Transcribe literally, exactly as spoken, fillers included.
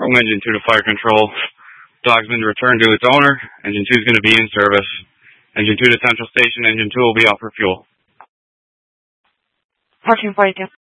Chrome Engine two to fire control. Dog's been returned to its owner. Engine two is going to be in service. Engine two to Central Station. Engine two will be out for fuel. Parking for you.